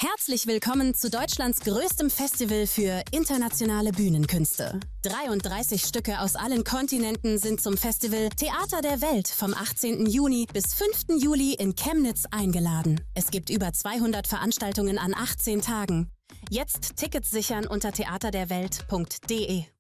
Herzlich willkommen zu Deutschlands größtem Festival für internationale Bühnenkünste. 33 Stücke aus allen Kontinenten sind zum Festival Theater der Welt vom 18. Juni bis 5. Juli in Chemnitz eingeladen. Es gibt über 200 Veranstaltungen an 18 Tagen. Jetzt Tickets sichern unter theaterderwelt.de.